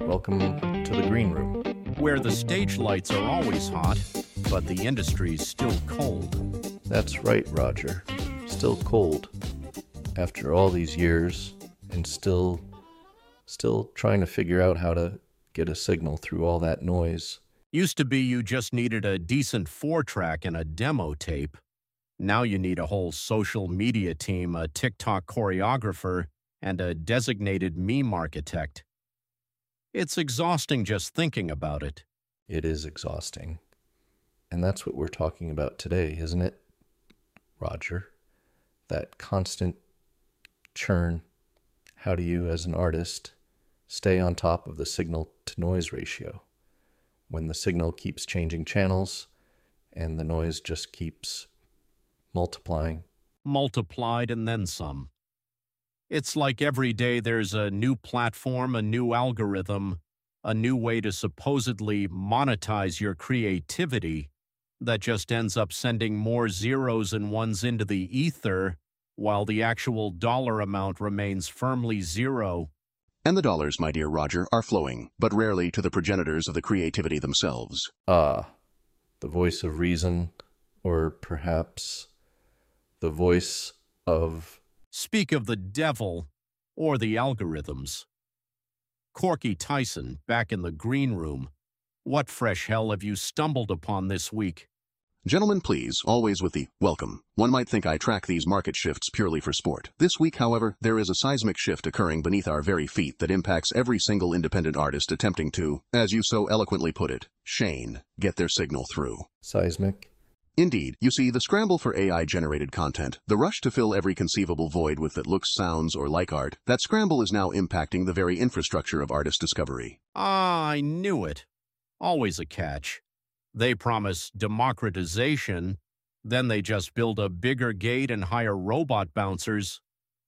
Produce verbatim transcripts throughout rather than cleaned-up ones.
Welcome to the Green Room. Where the stage lights are always hot, but the industry's still cold. That's right, Roger. Still cold. After all these years, and still, still trying to figure out how to get a signal through all that noise. Used to be you just needed a decent four-track and a demo tape. Now you need a whole social media team, a TikTok choreographer, and a designated meme architect. It's exhausting just thinking about it. It is exhausting. And that's what we're talking about today, isn't it, Roger? That constant churn. How do you, as an artist, stay on top of the signal-to-noise ratio when the signal keeps changing channels and the noise just keeps multiplying? Multiplied and then some. It's like every day there's a new platform, a new algorithm, a new way to supposedly monetize your creativity that just ends up sending more zeros and ones into the ether while the actual dollar amount remains firmly zero. And the dollars, my dear Roger, are flowing, but rarely to the progenitors of the creativity themselves. Ah, the voice of reason, or perhaps the voice of... Speak of the devil or the algorithms. Corky Tyson, back in the green room. What fresh hell have you stumbled upon this week? Gentlemen, please, always with the welcome. One might think I track these market shifts purely for sport. This week, however, there is a seismic shift occurring beneath our very feet that impacts every single independent artist attempting to, as you so eloquently put it, Shane, get their signal through. Seismic? Indeed, you see, the scramble for A I-generated content, the rush to fill every conceivable void with that looks, sounds, or like art, that scramble is now impacting the very infrastructure of artist discovery. Ah, I knew it. Always a catch. They promise democratization, then they just build a bigger gate and hire robot bouncers.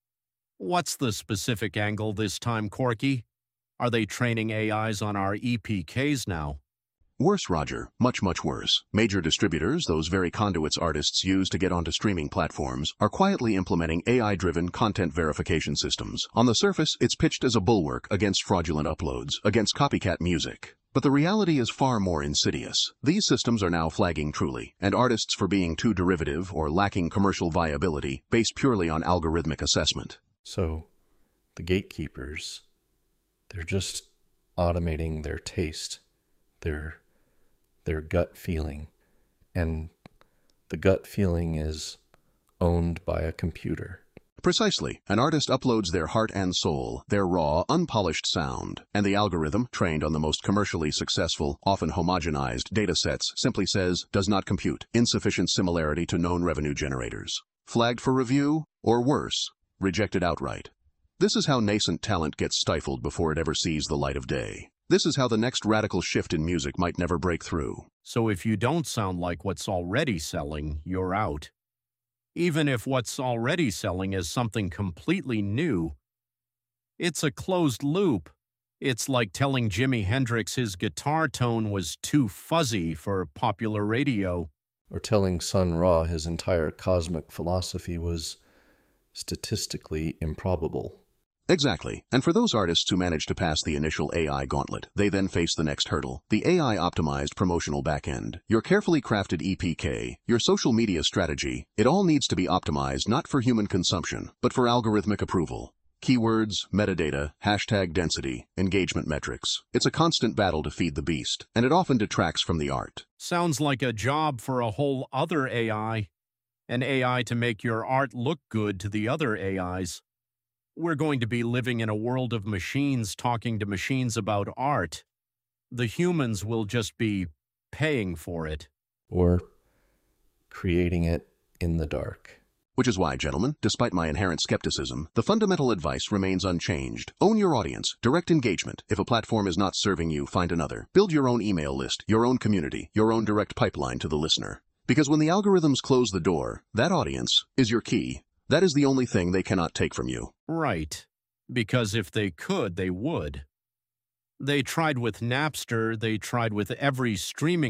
What's the specific angle this time, Corky? Are they training A Is on our E P Ks now? Worse, Roger. Much, much worse. Major distributors, those very conduits artists use to get onto streaming platforms, are quietly implementing A I-driven content verification systems. On the surface, it's pitched as a bulwark against fraudulent uploads, against copycat music. But the reality is far more insidious. These systems are now flagging truly, and artists for being too derivative or lacking commercial viability, based purely on algorithmic assessment. So, the gatekeepers, they're just automating their taste, their their gut feeling, and the gut feeling is owned by a computer. Precisely. An artist uploads their heart and soul, their raw, unpolished sound, and the algorithm, trained on the most commercially successful, often homogenized datasets, simply says, does not compute, insufficient similarity to known revenue generators. Flagged for review, or worse, rejected outright. This is how nascent talent gets stifled before it ever sees the light of day. This is how the next radical shift in music might never break through. So if you don't sound like what's already selling, you're out. Even if what's already selling is something completely new. It's a closed loop. It's like telling Jimi Hendrix his guitar tone was too fuzzy for popular radio. Or telling Sun Ra his entire cosmic philosophy was statistically improbable. Exactly. And for those artists who manage to pass the initial A I gauntlet, they then face the next hurdle, the A I-optimized promotional backend. Your carefully crafted E P K, your social media strategy, it all needs to be optimized not for human consumption, but for algorithmic approval. Keywords, metadata, hashtag density, engagement metrics. It's a constant battle to feed the beast, and it often detracts from the art. Sounds like a job for a whole other A I. An A I to make your art look good to the other A Is. We're going to be living in a world of machines talking to machines about art. The humans will just be paying for it. Or creating it in the dark. Which is why, gentlemen, despite my inherent skepticism, the fundamental advice remains unchanged. Own your audience, direct engagement. If a platform is not serving you, find another. Build your own email list, your own community, your own direct pipeline to the listener. Because when the algorithms close the door, that audience is your key. That is the only thing they cannot take from you. Right. Because if they could, they would. They tried with Napster, they tried with every streaming